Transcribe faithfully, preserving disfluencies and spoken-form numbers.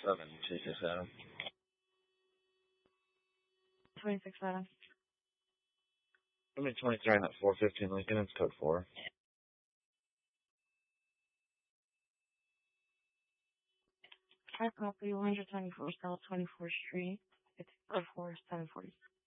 seven two six Adam. twenty-six Adam. Give me twenty-three on that four fifteen Lincoln. It's code four. Hi, copy one twenty-four South twenty-fourth Street. It's code four seven forty.